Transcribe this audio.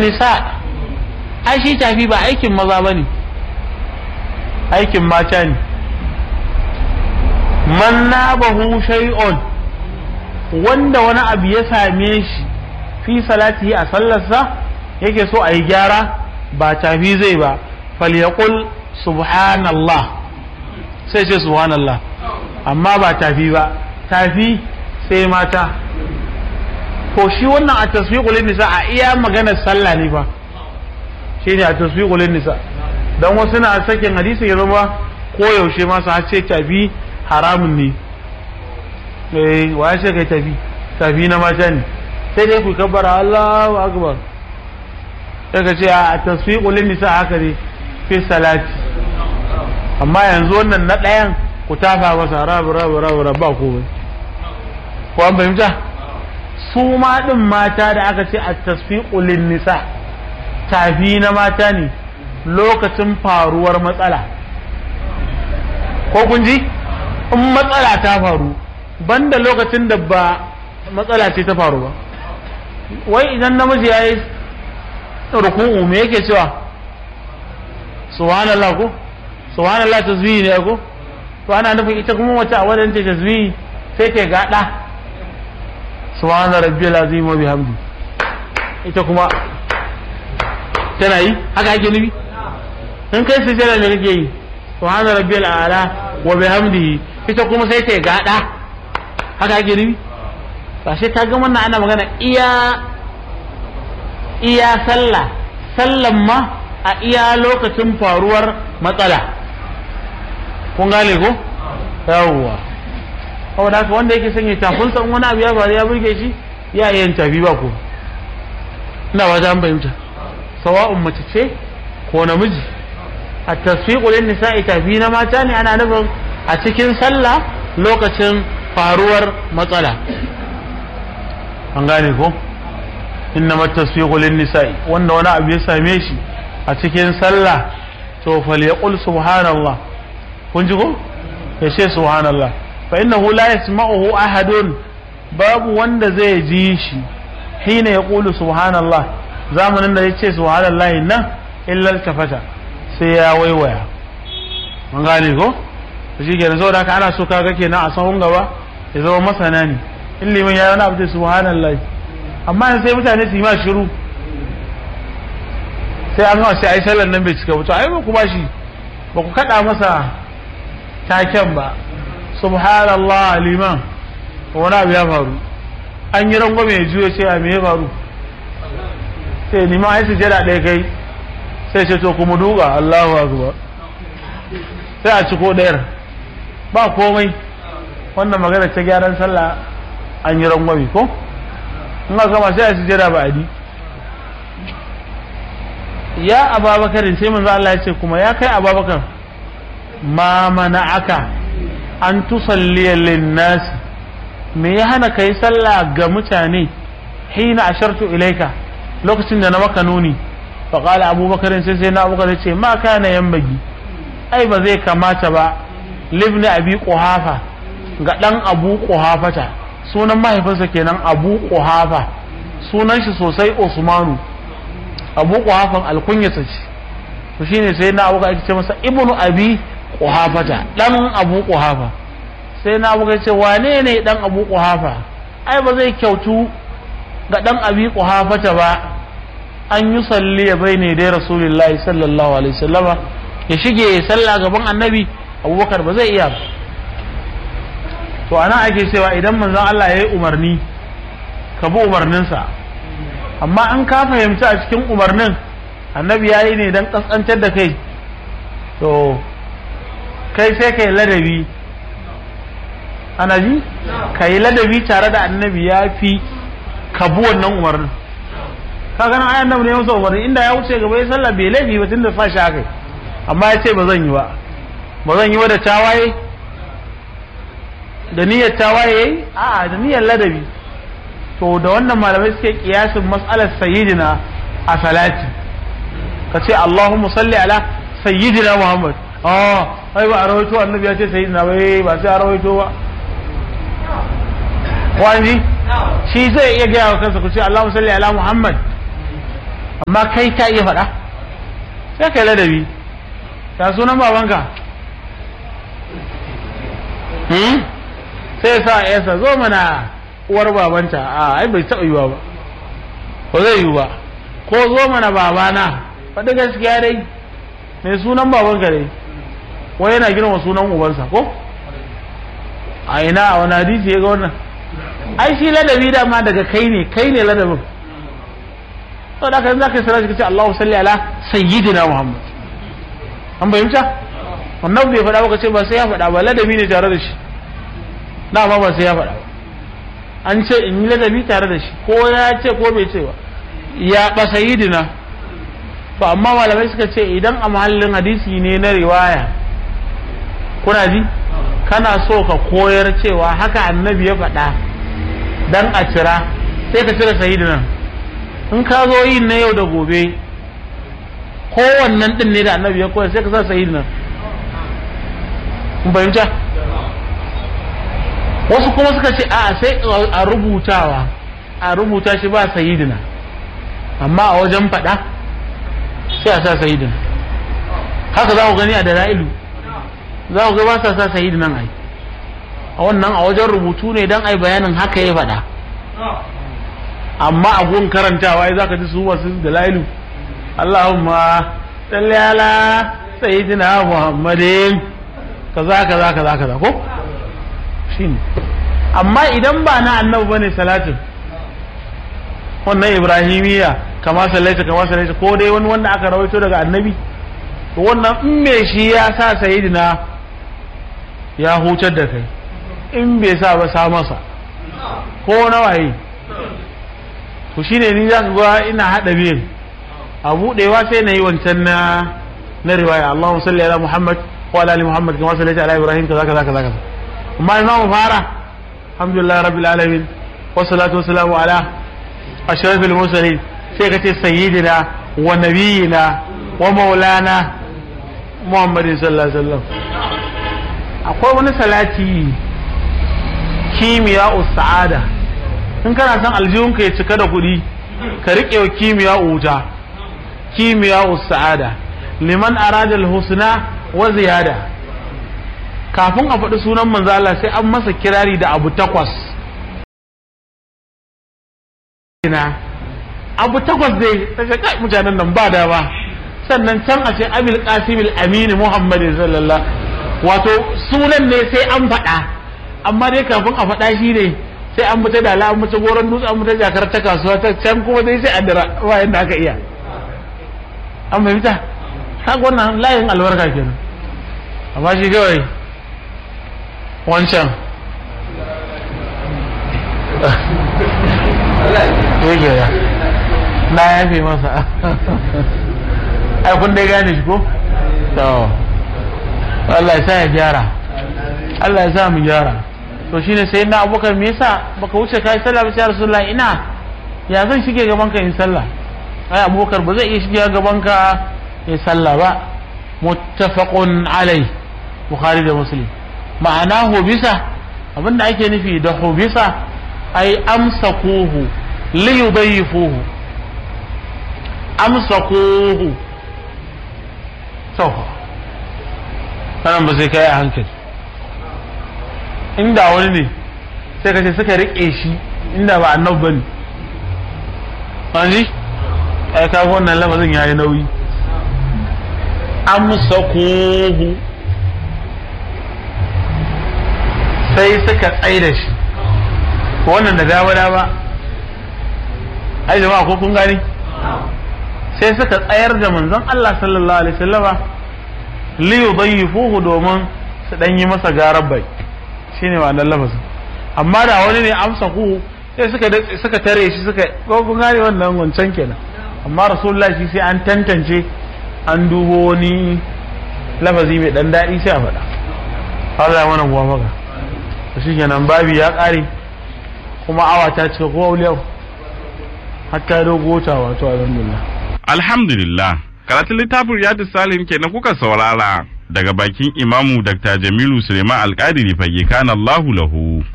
nisa, ai shi tafi ba aikin maza bane, aikin mata ne. Man nabahu shay'un, wanda wani abu ya same shi fi salatihi a sallarsa yake so a yi gyara, ba tafi zai ba, falyaqul subhanallah, sai ce subhanallah, amma ba tafi ba. Tafi sai mata. Ko shi wannan a tasfiqul nisa a iya maganar sallah ne ba, shine a tasfiqul nisa. Dan wasu na sakin hadisi ya zama koyaushe ma su ce tafi haramun ne. Wa ya ce kai tafi na mata ne, sai dai ku kabbara Allahu akbar, sai ka ce a tasfiqul nisa haka ne fi salati. Amma yanzu wannan na ɗayan ku tafa masa rabu ba ko an fahimta. Su ma din mata da aka ce a tasfiqul nisa, tafi na mata ne lokacin faruwar matsala. Ko kun ji? In matsala ta faru, banda lokacin da ba matsala ce ta faru ba. Wai idan namiji ya yi ruku'u me yake cewa? Subhanallah ko? Subhanallah tasbihi ne ko? To ana nufin ita kuma wata a wadanda tasbihi sai ta gada subhana rabbiyal azim wa bihamdi, ita kuma tana yi haka ake nufi. in kai sujjada me kake yi? subhana rabbiyal a'la wa bihamdihi, ita kuma sai ta gada haka ake nufi. ba sai ta ga wannan ana magana iya sallan ma a iya lokacin faruwar matsala. kun gane ko? yawwa. saboda haka wanda yake sanya tafinsa in wani abu ya faru ya burge shi ya yin tafi ba ko. ina ba ta fahimta. sawa'un mace ce ko namiji. a tasfiqul nisa'i tafi na mata ne, ana nufin a cikin sallah lokacin faruwar matsala. an gane ko? innama tasfiqul nisa'i, wanda wani abu ya same shi a cikin sallah to falyaqul subhanallah. kun ji ko? ya ce subhanallah, fa innahu la yasma'uhu ahadun, babu wanda zai ji shi hina yaqulu subhanallah, zamanin da yace subhanallah nan illa tafata, sai ya waiwaya. mun gane ko? shi kenan. saboda haka ana so kaga kenan a sahun gaba ya zama masana ne. in liman ya wani abu sai subhanallah, amma sai mutane su yi ma shiru, sai an gawa sai ai sallar nan bai cika ba, to ai ba ku bashi, ba ku kada masa taken ba. subhanallah liman, wani abu ya faru, an yi rango mai juyo ce a me ya faru, sai liman ai sujjada ɗaya kai, sai ce to kuma duka Allahu akbar, sai a ciko ɗayar, ba komai. wannan magana ta gyaran sallah an yi rangwami ko? in aka gama sai a sujjada ba adi. ya Ababakar, sai manzo Allah ya ce kuma ya kai Ababakar, ma mana'aka an tusalliya lin-nas, me ya hana kai sallah ga mutane hina ashartu ilaika, lokacin da na maka nuni. fa qala Abubakar, sai na Abubakar ya ce ma kana yambagi, ai ba zai kamata ba libni abi quhafa, ga dan Abu Quhafata, sunan mahaifinsa kenan Abu Quhafa, sunan shi sosai Usmanu. Abu Quhafan alkunyata ce, to shine sai na Abu ake ce masa ibnu abi Quhafata, dan Abu Quhafa. sai na Abu ce wane ne dan Abu Quhafa? ai ba zai kyautu ga dan Abi Quhafata ba an yi salli ya bai dai Rasulullahi sallallahu alaihi wasallama, ya shige ya salla gaban Annabi. Abubakar ba zai iya. to ana ake cewa idan manzon Allah ya yi umarni ka bi umarninsa, amma an ka fahimci a cikin umarnin Annabi ya yi ne don kaskantar da kai, to kai sai kai ladabi. ana ji? kai ladabi tare da Annabi ya fi ka bi wannan umarnin. ka ganin ayan nan ne masa umarni, inda ya wuce gaba ya sallah bai laifi ba tunda sa shi haka, amma ya ce ba zan yi ba da tawaye, da niyyar tawaye, a da niyyar ladabi. to da wannan malamai suke kiyasin mas'alar sayyidina a salati, ka ce Allahumma salli ala sayyidina Muhammad. ai ba a rawaito Annabi ya ce sayyidina ba sai a rawaito ba. wani shi zai iya gaya wa kansa ku ce Allahumma salli ala Muhammad, amma kai ka iya faɗa sai kai ladabi. Ta sunan babanka sai sa yasa zo mana uwar babanta, a ai bai taɓa yiwa ba, ko zai yiwu ba. Ko zo mana babana, faɗi gaskiya dai, mai sunan babanka dai, wai yana girma sunan ubansa ko a ina, a wani hadisi ya ga wannan? Ai shi ladabi dama daga kai ne ladabin. Sau da kan za ka yi salati ka ce Allahu salli ala sayyidina Muhammad, an fahimta? Wannan bai faɗa ba ka ce ba sai ya faɗa ba, ladabi ne tare da shi, dama ba sai ya faɗa ba. An ce in yi ladabi tare da shi, ko ya ce ko bai ce ba, ya ba sayyidina. To amma malamai suka ce idan a mahallin hadisi ne na riwaya, kuna ji, kana so ka koyar cewa haka annabi ya faɗa dan a cira, sai ka cire sayyidina. In ka zo yin na yau da gobe, kowannan din ne da annabi ya koyar, sai ka sa sayyidina. Kun fahimta? Wasu kuma suka ce a sai a rubuta shi ba sayyidina, amma a wajen faɗa sai a sa sayyidina. Haka za ku gani a dalailu, za ku ga ba sa sa sayyidinan ai, a wannan a wajen rubutu ne dan ai bayanin haka ya faɗa. Amma a gun karantawa ai zaka ji su wasu dalailu, Allahumma salli ala sayyidina Muhammadin kaza ko shine. Amma idan ba na annabi bane salatin, wannan ibrahimiya kama sallaita ko dai wani wanda aka rawaito daga annabi, to wannan in me shi ya sa sayyidina ya hutar da kai, in bai sa ba sa masa ko na waye. To shine ni za ka ga ina hada biyan a budewa sai na yi wancan na riwaya, Allahumma salli ala Muhammad wa ala ali Muhammad kama sallaita ala Ibrahim kaza. Amma ina mu fara alhamdulillah rabbil alamin wa salatu wa salamu ala ashrafil mursalin, sai ka ce sayyidina wa nabiyina wa maulana Muhammadin sallallahu alaihi wasallam. Akwai wani salati kimiya'us sa'ada, in kana son aljihunka ya cika da kuɗi ka riƙe wa kimiya'u wuta, kimiya'us sa'ada liman arada al-husna wa ziyada. Kafin a faɗi sunan manzo Allah sai an masa kirari da abu 8. Abu 8 dai ta kai mutanen nan ba da ba. Sannan can a ce Abil Qasim al-Amin Muhammad sallallahu, wato sunan ne sai an faɗa, amma dai kafin a faɗa shi ne sai an fita da an fita goron dutse, an fita jakar ta kasuwa ta can kuma dai sai a dira bayan da aka iya. An fahimta? Kaga wannan layin albarka kenan. Amma shi kawai wancan yake ya na yafe masa. Ai kun dai gane shi ko? To Allah ya sa ya gyara, Allah ya sa mu gyara. To shine sai na Abubakar, me yasa baka wuce kai sallah ba ya Rasulullahi? Ina ya zan shige gaban ka in sallah? Ai Abubakar ba zai iya shige gaban ka ya sallah ba. Muttafaqun alai, Bukhari da Muslim. Ma'ana hubisa, abinda ake nufi da hubisa ai amsakuhu li yudayifuhu, amsakuhu. To kana ba sai kai a hankali, inda wani ne sai ka ce suka rike shi, inda ba annabi bane wani ai ka wannan lafazin yayi nauyi. Amsakuhu sai suka tsaye da shi, wannan da dama ai jama'a ko kun gani, sai suka tsayar da manzon Allah sallallahu alaihi wasallama li yudayifuhu domin su dan yi masa garar bai, shine wannan lafazin. Amma da wani ne amsakuhu sai suka tare shi, suka ko kun gani wannan wancan kenan. Amma rasulullahi shi sai an tantance, an dubo wani lafazi mai dan daɗi sai a faɗa. Allah ya mana guwa maka. Shi kenan babi ya ƙare, kuma awa ta cika ko yau hatta dogota, wato alhamdulillah. Karatun littafin Riyadus Salihin kenan kuka saurara daga bakin Imamu Dr. Jamilu Suleiman Al-Qadiri fage kana Allahu lahu.